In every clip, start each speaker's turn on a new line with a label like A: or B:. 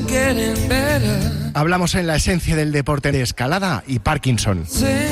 A: Hablamos en la esencia del deporte de escalada y Parkinson.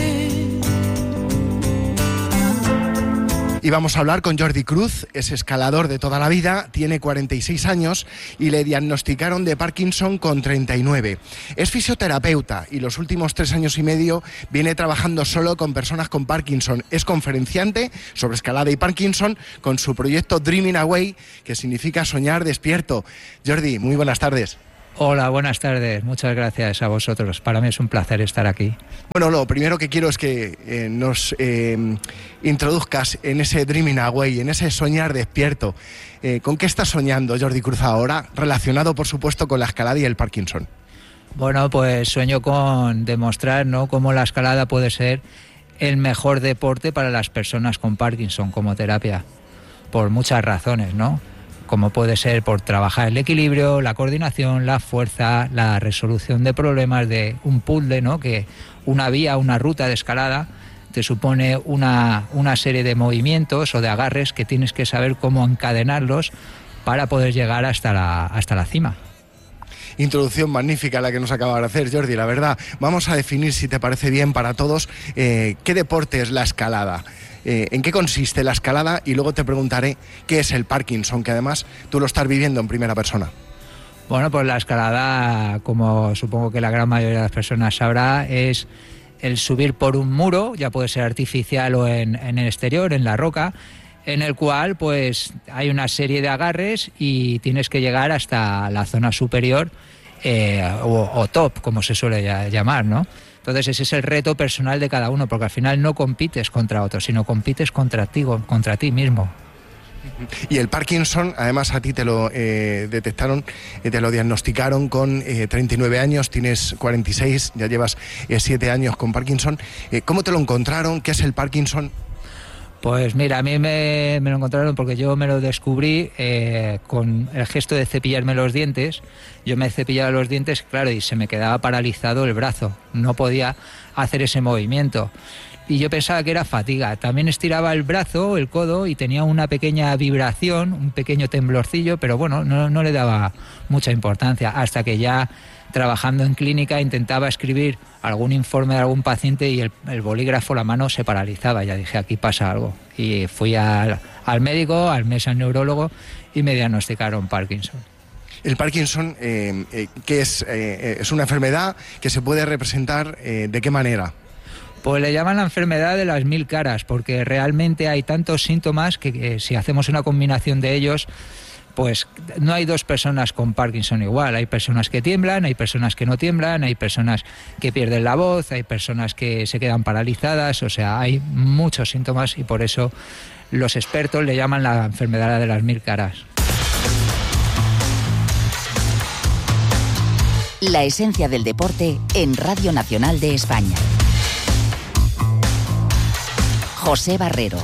A: Y vamos a hablar con Jordi Cruz, es escalador de toda la vida, tiene 46 años y le diagnosticaron de Parkinson con 39. Es fisioterapeuta y los últimos 3 años y medio viene trabajando solo con personas con Parkinson. Es conferenciante sobre escalada y Parkinson con su proyecto Dreaming Away, que significa soñar despierto. Jordi, muy buenas tardes.
B: Hola, buenas tardes. Muchas gracias a vosotros. Para mí es un placer estar aquí.
A: Bueno, lo primero que quiero es que nos introduzcas en ese Dreaming Away, en ese soñar despierto. ¿Con qué estás soñando, Jordi Cruz, ahora, relacionado, por supuesto, con la escalada y el Parkinson?
B: Bueno, pues sueño con demostrar, ¿no?, cómo la escalada puede ser el mejor deporte para las personas con Parkinson como terapia, por muchas razones, ¿no? Como puede ser por trabajar el equilibrio, la coordinación, la fuerza, la resolución de problemas de un puzzle, ¿no? Que una vía, una ruta de escalada te supone una serie de movimientos o de agarres que tienes que saber cómo encadenarlos para poder llegar hasta la cima.
A: Introducción magnífica la que nos acaba de hacer, Jordi, la verdad. Vamos a definir, si te parece bien para todos, qué deporte es la escalada. ¿En qué consiste la escalada? Y luego te preguntaré qué es el Parkinson, que además tú lo estás viviendo en primera persona.
B: Bueno, pues la escalada, como supongo que la gran mayoría de las personas sabrá, es el subir por un muro, ya puede ser artificial o en el exterior, en la roca, en el cual pues hay una serie de agarres y tienes que llegar hasta la zona superior o top, como se suele llamar, ¿no? Entonces ese es el reto personal de cada uno, porque al final no compites contra otros, sino compites contra ti mismo.
A: Y el Parkinson, además a ti te lo detectaron, te lo diagnosticaron con 39 años, tienes 46, ya llevas 7 años con Parkinson. ¿Cómo te lo encontraron? ¿Qué es el Parkinson?
B: Pues mira, a mí me lo encontraron porque yo me lo descubrí con el gesto de cepillarme los dientes. Yo me cepillaba los dientes, claro, y se me quedaba paralizado el brazo. No podía hacer ese movimiento. Y yo pensaba que era fatiga. También estiraba el brazo, el codo, y tenía una pequeña vibración, un pequeño temblorcillo, pero bueno, no le daba mucha importancia. Hasta que ya trabajando en clínica intentaba escribir algún informe de algún paciente y el bolígrafo, la mano se paralizaba. Ya dije, aquí pasa algo. Y fui al médico, al mes al neurólogo, y me diagnosticaron Parkinson.
A: El Parkinson, ¿qué es? ¿Es una enfermedad que se puede representar de qué manera?
B: Pues le llaman la enfermedad de las 1000 caras, porque realmente hay tantos síntomas que si hacemos una combinación de ellos, pues no hay dos personas con Parkinson igual. Hay personas que tiemblan, hay personas que no tiemblan, hay personas que pierden la voz, hay personas que se quedan paralizadas, o sea, hay muchos síntomas y por eso los expertos le llaman la enfermedad de las 1000 caras.
C: La esencia del deporte en Radio Nacional de España. José Barrero.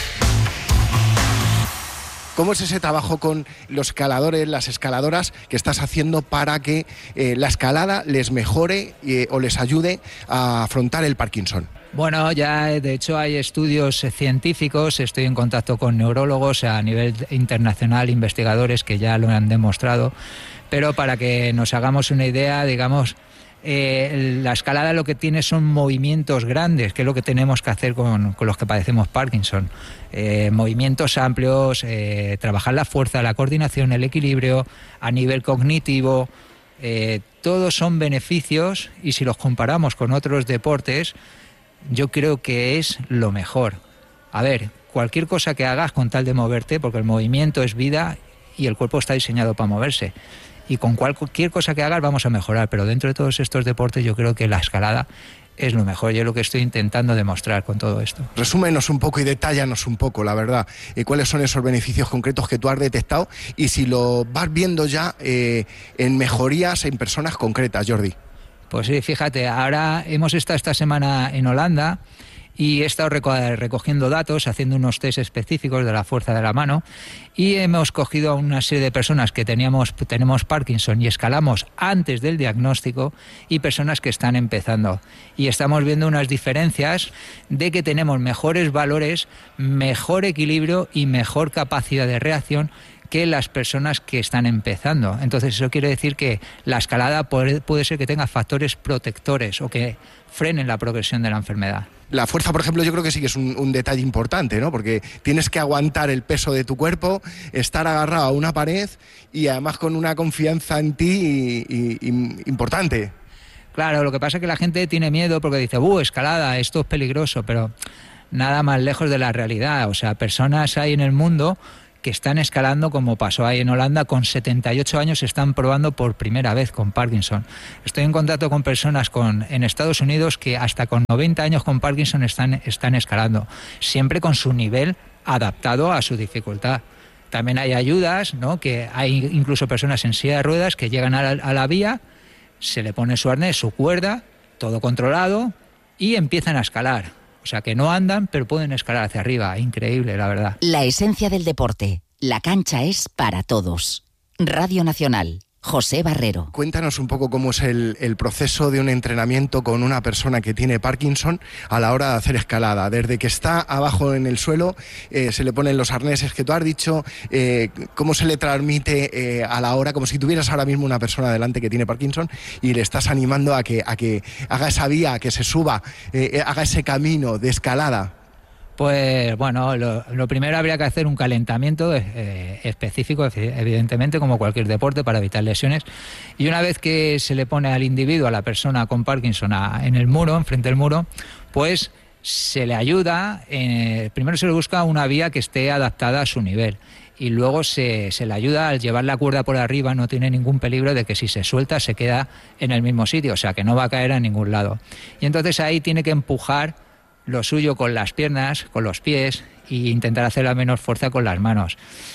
A: ¿Cómo es ese trabajo con los escaladores, las escaladoras que estás haciendo para que la escalada les mejore o les ayude a afrontar el Parkinson?
B: Bueno, ya de hecho hay estudios científicos, estoy en contacto con neurólogos a nivel internacional, investigadores que ya lo han demostrado, pero para que nos hagamos una idea, digamos, la escalada lo que tiene son movimientos grandes, que es lo que tenemos que hacer con los que padecemos Parkinson. Movimientos amplios, trabajar la fuerza, la coordinación, el equilibrio, a nivel cognitivo, todos son beneficios y si los comparamos con otros deportes, yo creo que es lo mejor. A ver, cualquier cosa que hagas con tal de moverte, porque el movimiento es vida y el cuerpo está diseñado para moverse. Y con cualquier cosa que hagas vamos a mejorar, pero dentro de todos estos deportes yo creo que la escalada es lo mejor. Yo es lo que estoy intentando demostrar con todo esto.
A: Resúmenos un poco y detállanos un poco, la verdad, cuáles son esos beneficios concretos que tú has detectado y si lo vas viendo ya en mejorías en personas concretas, Jordi.
B: Pues sí, fíjate, ahora hemos estado esta semana en Holanda y he estado recogiendo datos, haciendo unos test específicos de la fuerza de la mano y hemos cogido a una serie de personas que tenemos Parkinson y escalamos antes del diagnóstico y personas que están empezando. Y estamos viendo unas diferencias de que tenemos mejores valores, mejor equilibrio y mejor capacidad de reacción que las personas que están empezando. Entonces eso quiere decir que la escalada puede ser que tenga factores protectores o que frenen la progresión de la enfermedad.
A: La fuerza, por ejemplo, yo creo que sí que es un detalle importante, ¿no? Porque tienes que aguantar el peso de tu cuerpo, estar agarrado a una pared y además con una confianza en ti importante.
B: Claro, lo que pasa es que la gente tiene miedo porque dice, escalada, esto es peligroso, pero nada más lejos de la realidad. O sea, personas hay en el mundo que están escalando, como pasó ahí en Holanda, con 78 años están probando por primera vez con Parkinson. Estoy en contacto con personas en Estados Unidos que hasta con 90 años con Parkinson están escalando, siempre con su nivel adaptado a su dificultad. También hay ayudas, ¿no? Que hay incluso personas en silla de ruedas que llegan a la vía, se le pone su arnés, su cuerda, todo controlado y empiezan a escalar. O sea, que no andan, pero pueden escalar hacia arriba. Increíble, la verdad.
C: La esencia del deporte. La cancha es para todos. Radio Nacional. José Barrero.
A: Cuéntanos un poco cómo es el proceso de un entrenamiento con una persona que tiene Parkinson a la hora de hacer escalada. Desde que está abajo en el suelo, se le ponen los arneses que tú has dicho, cómo se le transmite a la hora, como si tuvieras ahora mismo una persona delante que tiene Parkinson y le estás animando a que haga esa vía, a que se suba, haga ese camino de escalada.
B: Pues bueno, lo primero habría que hacer un calentamiento específico, evidentemente, como cualquier deporte, para evitar lesiones. Y una vez que se le pone al individuo, a la persona con Parkinson, en el muro, enfrente del muro, pues se le ayuda. Primero se le busca una vía que esté adaptada a su nivel. Y luego se le ayuda al llevar la cuerda por arriba, no tiene ningún peligro de que si se suelta se queda en el mismo sitio, o sea que no va a caer a ningún lado. Y entonces ahí tiene que empujar lo suyo con las piernas, con los pies e intentar hacer la menor fuerza con las manos.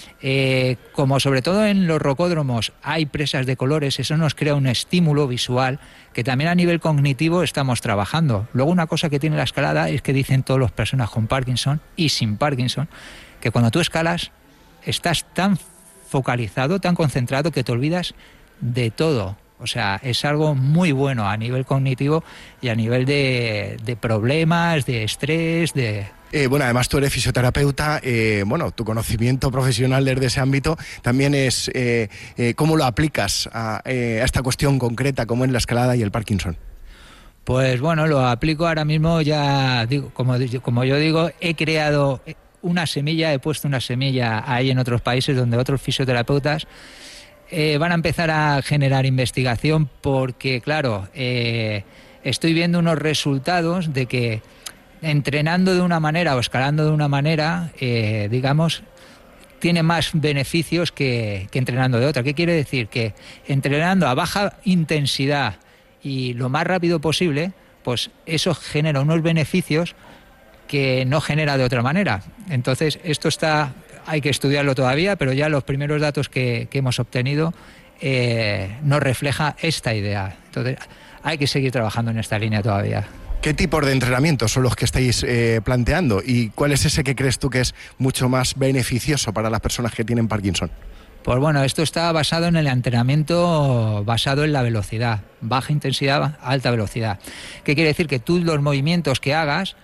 B: Como sobre todo en los rocódromos hay presas de colores, eso nos crea un estímulo visual que también a nivel cognitivo estamos trabajando. Luego una cosa que tiene la escalada es que dicen todas las personas con Parkinson y sin Parkinson que cuando tú escalas estás tan focalizado, tan concentrado que te olvidas de todo. O sea, es algo muy bueno a nivel cognitivo y a nivel de problemas, de estrés,
A: Bueno, además tú eres fisioterapeuta, tu conocimiento profesional desde ese ámbito también es cómo lo aplicas a esta cuestión concreta como es la escalada y el Parkinson.
B: Pues bueno, lo aplico ahora mismo, ya digo, como yo digo, he creado una semilla, he puesto una semilla ahí en otros países donde otros fisioterapeutas van a empezar a generar investigación porque, claro, estoy viendo unos resultados de que entrenando de una manera o escalando de una manera, digamos, tiene más beneficios que entrenando de otra. ¿Qué quiere decir? Que entrenando a baja intensidad y lo más rápido posible, pues eso genera unos beneficios que no genera de otra manera. Entonces, esto hay que estudiarlo todavía, pero ya los primeros datos que hemos obtenido nos refleja esta idea. Entonces, hay que seguir trabajando en esta línea todavía.
A: ¿Qué tipos de entrenamientos son los que estáis planteando? ¿Y cuál es ese que crees tú que es mucho más beneficioso para las personas que tienen Parkinson?
B: Pues bueno, esto está basado en el entrenamiento basado en la velocidad, baja intensidad, alta velocidad. ¿Qué quiere decir? Que tú los movimientos que hagas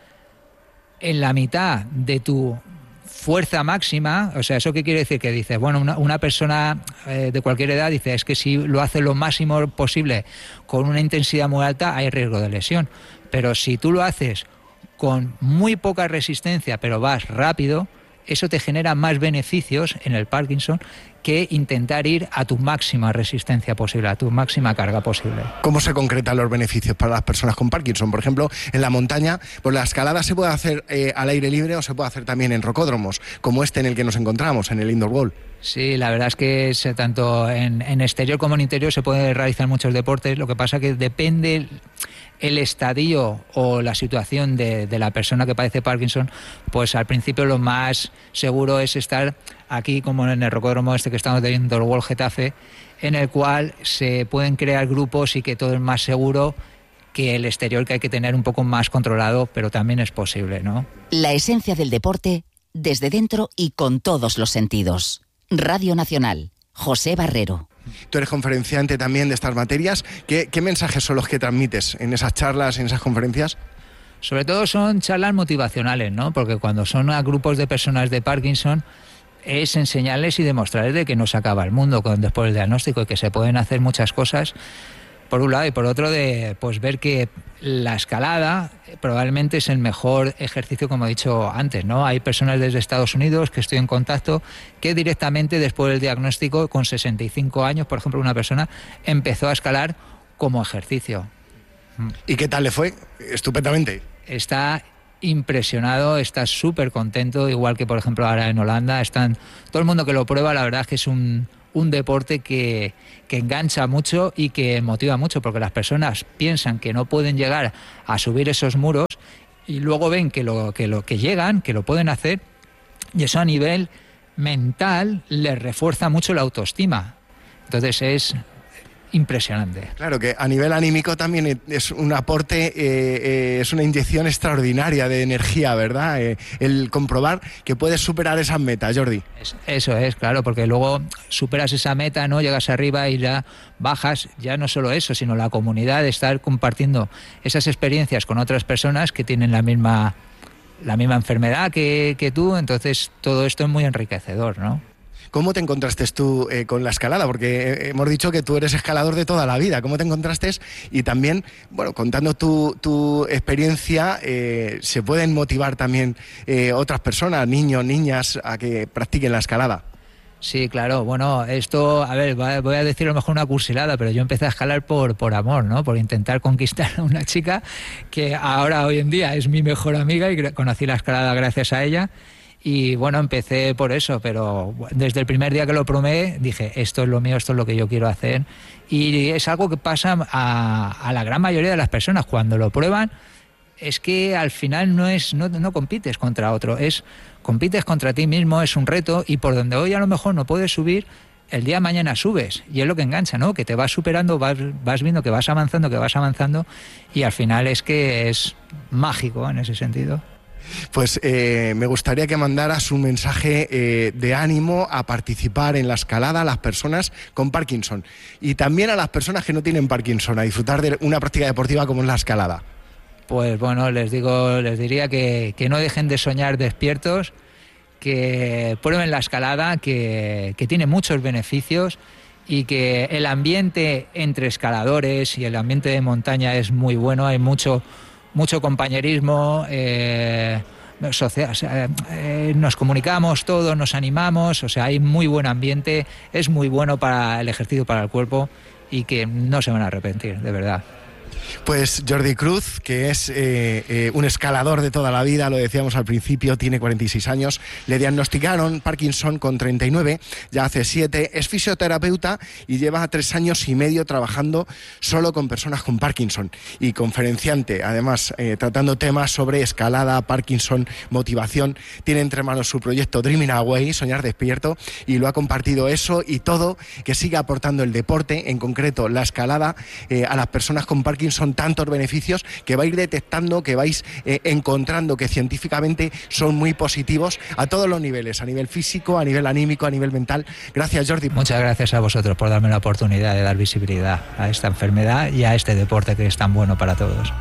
B: en la mitad de tu fuerza máxima, o sea, ¿eso qué quiere decir? Que dices, bueno, una persona de cualquier edad dice, es que si lo hace lo máximo posible con una intensidad muy alta hay riesgo de lesión, pero si tú lo haces con muy poca resistencia pero vas rápido, eso te genera más beneficios en el Parkinson que intentar ir a tu máxima resistencia posible, a tu máxima carga posible.
A: ¿Cómo se concretan los beneficios para las personas con Parkinson? Por ejemplo, en la montaña, pues la escalada se puede hacer al aire libre o se puede hacer también en rocódromos, como este en el que nos encontramos, en el Indoor Wall.
B: Sí, la verdad es que tanto en exterior como en interior se pueden realizar muchos deportes, lo que pasa que depende el estadio o la situación de la persona que padece Parkinson, pues al principio lo más seguro es estar aquí como en el rocódromo este que estamos de Indoor Wall Getafe, en el cual se pueden crear grupos y que todo es más seguro que el exterior, que hay que tener un poco más controlado, pero también es posible, ¿no?
C: La esencia del deporte desde dentro y con todos los sentidos. Radio Nacional, José Barrero.
A: Tú eres conferenciante también de estas materias. ¿Qué mensajes son los que transmites en esas charlas, en esas conferencias?
B: Sobre todo son charlas motivacionales, ¿no? Porque cuando son a grupos de personas de Parkinson, es enseñarles y demostrarles de que no se acaba el mundo después del diagnóstico y que se pueden hacer muchas cosas, por un lado, y por otro de pues ver que la escalada probablemente es el mejor ejercicio, como he dicho antes, ¿no? Hay personas desde Estados Unidos que estoy en contacto que directamente después del diagnóstico, con 65 años, por ejemplo, una persona empezó a escalar como ejercicio.
A: ¿Y qué tal le fue? Estupendamente.
B: Está impresionado, está súper contento, igual que por ejemplo ahora en Holanda. Todo el mundo que lo prueba, la verdad es que es un deporte que engancha mucho y que motiva mucho, porque las personas piensan que no pueden llegar a subir esos muros y luego ven que llegan, que lo pueden hacer, y eso a nivel mental les refuerza mucho la autoestima. Entonces es impresionante.
A: Claro que a nivel anímico también es un aporte, es una inyección extraordinaria de energía, ¿verdad? El comprobar que puedes superar esas metas, Jordi.
B: Eso es, claro, porque luego superas esa meta, ¿no? Llegas arriba y ya bajas, ya no solo eso, sino la comunidad, de estar compartiendo esas experiencias con otras personas que tienen la misma enfermedad que tú. Entonces todo esto es muy enriquecedor, ¿no?
A: ¿Cómo te encontraste tú con la escalada? Porque hemos dicho que tú eres escalador de toda la vida. ¿Cómo te encontraste? Y también, bueno, contando tu experiencia, ¿se pueden motivar también otras personas, niños, niñas, a que practiquen la escalada?
B: Sí, claro. Bueno, esto, a ver, voy a decir a lo mejor una cursilada, pero yo empecé a escalar por amor, ¿no? Por intentar conquistar a una chica que hoy en día es mi mejor amiga y conocí la escalada gracias a ella. Y bueno, empecé por eso, pero desde el primer día que lo probé dije, esto es lo mío, esto es lo que yo quiero hacer. Y es algo que pasa a la gran mayoría de las personas. Cuando lo prueban, es que al final no compites contra otro, compites contra ti mismo, es un reto, y por donde hoy a lo mejor no puedes subir, el día de mañana subes, y es lo que engancha, ¿no? Que te vas superando, vas viendo que vas avanzando, y al final es que es mágico en ese sentido.
A: Pues me gustaría que mandaras un mensaje de ánimo a participar en la escalada a las personas con Parkinson y también a las personas que no tienen Parkinson, a disfrutar de una práctica deportiva como es la escalada.
B: Pues bueno, les diría que no dejen de soñar despiertos, que prueben la escalada, que tiene muchos beneficios, y que el ambiente entre escaladores y el ambiente de montaña es muy bueno, hay mucho compañerismo, nos comunicamos todos, nos animamos, o sea, hay muy buen ambiente, es muy bueno para el ejercicio, para el cuerpo, y que no se van a arrepentir, de verdad.
A: Pues Jordi Cruz, que es un escalador de toda la vida, lo decíamos al principio, tiene 46 años, le diagnosticaron Parkinson con 39, ya hace 7, es fisioterapeuta y lleva 3 años y medio trabajando solo con personas con Parkinson, y conferenciante, además, tratando temas sobre escalada, Parkinson, motivación. Tiene entre manos su proyecto Dreaming Away, Soñar Despierto, y lo ha compartido eso y todo, que sigue aportando el deporte, en concreto la escalada, a las personas con Parkinson, tantos beneficios que vais detectando, que vais encontrando, que científicamente son muy positivos a todos los niveles, a nivel físico, a nivel anímico, a nivel mental. Gracias, Jordi.
B: Muchas gracias a vosotros por darme la oportunidad de dar visibilidad a esta enfermedad y a este deporte que es tan bueno para todos.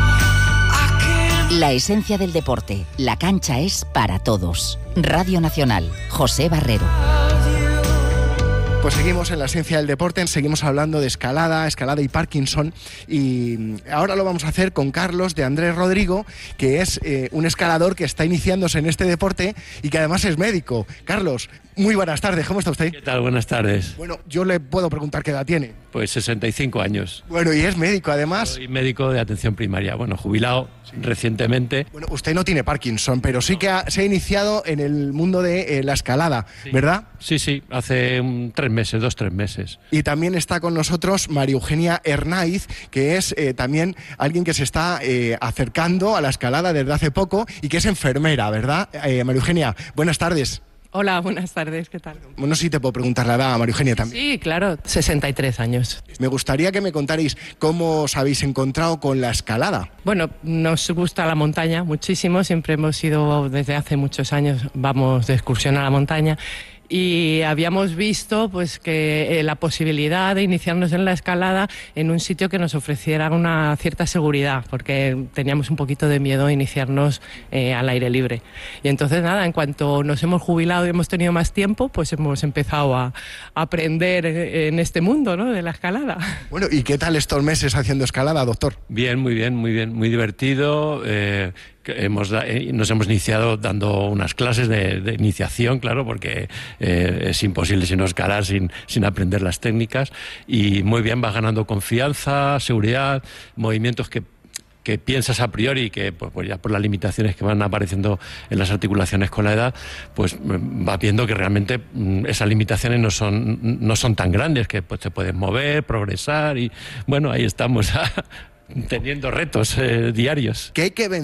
C: La esencia del deporte, la cancha es para todos. Radio Nacional, José Barrero.
A: Pues seguimos en la esencia del deporte, seguimos hablando de escalada y Parkinson, y ahora lo vamos a hacer con Carlos de Andrés Rodrigo, que es un escalador que está iniciándose en este deporte y que además es médico. Carlos, muy buenas tardes, ¿cómo está usted?
D: ¿Qué tal? Buenas tardes.
A: Bueno, yo le puedo preguntar qué edad tiene.
D: Pues 65 años.
A: Bueno, y es médico además.
D: Soy médico de atención primaria, bueno, jubilado recientemente.
A: Bueno, usted no tiene Parkinson, pero sí que se ha iniciado en el mundo de la escalada, sí. ¿Verdad?
D: Sí, hace 2-3 meses.
A: Y también está con nosotros María Eugenia Hernáiz, que es también alguien que se está acercando a la escalada desde hace poco y que es enfermera, ¿verdad? María Eugenia, buenas tardes.
E: Hola, buenas tardes, ¿qué tal?
A: Bueno, sí te puedo preguntar la edad a María Eugenia también.
E: Sí, claro, 63 años.
A: Me gustaría que me contarais cómo os habéis encontrado con la escalada.
E: Bueno, nos gusta la montaña muchísimo, siempre hemos ido, desde hace muchos años, vamos de excursión a la montaña, y habíamos visto pues que la posibilidad de iniciarnos en la escalada en un sitio que nos ofreciera una cierta seguridad, porque teníamos un poquito de miedo a iniciarnos al aire libre. Y entonces nada, en cuanto nos hemos jubilado y hemos tenido más tiempo, pues hemos empezado a aprender en este mundo, ¿no?, de la escalada.
A: Bueno, ¿y qué tal estos meses haciendo escalada, doctor?
D: Bien, muy divertido. Nos hemos iniciado dando unas clases de iniciación, claro, porque es imposible si no escalar sin aprender las técnicas. Y muy bien, vas ganando confianza, seguridad, movimientos que piensas a priori, que pues ya por las limitaciones que van apareciendo en las articulaciones con la edad, pues vas viendo que realmente esas limitaciones no son tan grandes, que pues te puedes mover, progresar, y bueno, ahí estamos teniendo retos diarios.
A: ¿Qué hay que vencer?